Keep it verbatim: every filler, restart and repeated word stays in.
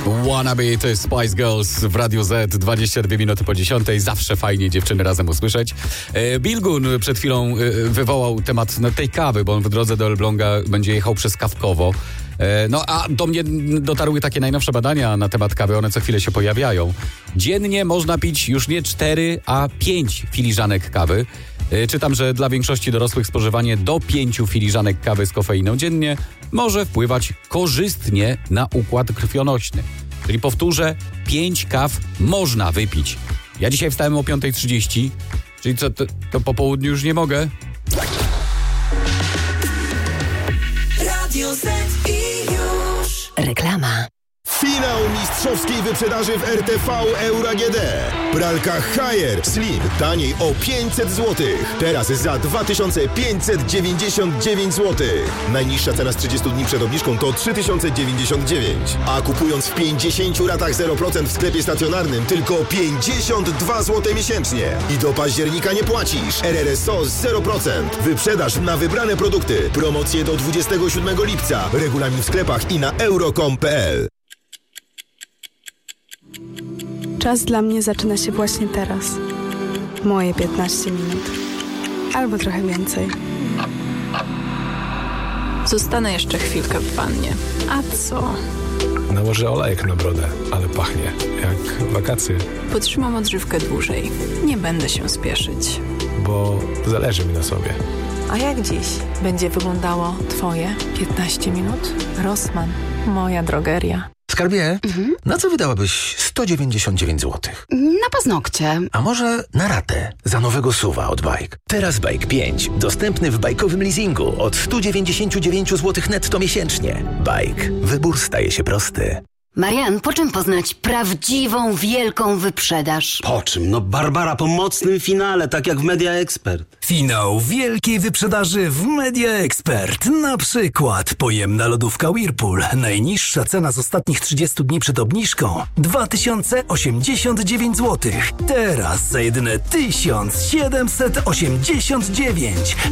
Wannabe to jest Spice Girls w Radiu Z, dwadzieścia dwie minuty po dziesiątej. Zawsze fajnie dziewczyny razem usłyszeć. Bilgun przed chwilą wywołał temat no, tej kawy, bo on w drodze do Elbląga będzie jechał przez Kawkowo. No a do mnie dotarły takie najnowsze badania na temat kawy, one co chwilę się pojawiają. Dziennie można pić już nie cztery, a pięć filiżanek kawy. Czytam, że dla większości dorosłych spożywanie do pięciu filiżanek kawy z kofeiną dziennie może wpływać korzystnie na układ krwionośny. Czyli powtórzę, pięć kaw można wypić. Ja dzisiaj wstałem o piąta trzydzieści, czyli co, to, to po południu już nie mogę. Radio Z i już. Reklama. Finał mistrzowskiej wyprzedaży w R T V Euro A G D. Pralka Haier Slim taniej o pięćset złotych. Teraz za dwa tysiące pięćset dziewięćdziesiąt dziewięć złotych. Najniższa cena z trzydziestu dni przed obniżką to trzy tysiące dziewięćdziesiąt dziewięć. A kupując w pięćdziesięciu ratach zero procent w sklepie stacjonarnym tylko pięćdziesiąt dwa złote miesięcznie. I do października nie płacisz. R R S O zero procent. Wyprzedaż na wybrane produkty. Promocje do dwudziestego siódmego lipca. Regulamin w sklepach i na euro kropka com kropka p l. Czas dla mnie zaczyna się właśnie teraz. Moje piętnaście minut. Albo trochę więcej. Zostanę jeszcze chwilkę w wannie. A co? Nałożę olejek na brodę, ale pachnie jak wakacje. Potrzymam odżywkę dłużej. Nie będę się spieszyć. Bo zależy mi na sobie. A jak dziś będzie wyglądało twoje piętnaście minut? Rossmann, moja drogeria. Skarbie, Mhm. na co wydałabyś sto dziewięćdziesiąt dziewięć złotych? Na paznokcie. A może na ratę za nowego suwa od Bike? Teraz Bike pięć, dostępny w bajkowym leasingu od sto dziewięćdziesiąt dziewięć złotych netto miesięcznie. Bike. Wybór staje się prosty. Marian, po czym poznać prawdziwą, wielką wyprzedaż? Po czym? No Barbara, po mocnym finale, tak jak w Media Expert. Finał wielkiej wyprzedaży w Media Expert. Na przykład pojemna lodówka Whirlpool. Najniższa cena z ostatnich trzydziestu dni przed obniżką dwa tysiące osiemdziesiąt dziewięć złotych. Teraz za jedyne tysiąc siedemset osiemdziesiąt dziewięć.